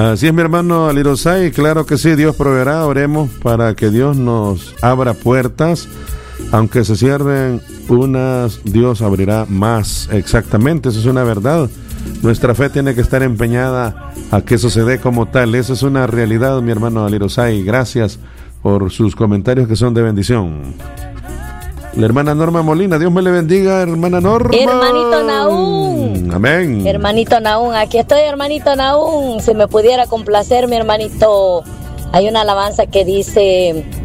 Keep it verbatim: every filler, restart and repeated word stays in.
Así es, mi hermano Alirosay, claro que sí, Dios proveerá, oremos para que Dios nos abra puertas, aunque se cierren unas, Dios abrirá más, exactamente, eso es una verdad. Nuestra fe tiene que estar empeñada a que eso se dé como tal, eso es una realidad, mi hermano Alirosay, gracias por sus comentarios que son de bendición. La hermana Norma Molina, Dios me le bendiga, hermana Norma. Hermanito Naún. Amén. Hermanito Naún, aquí estoy, hermanito Naún. Si me pudiera complacer, mi hermanito, hay una alabanza que dice: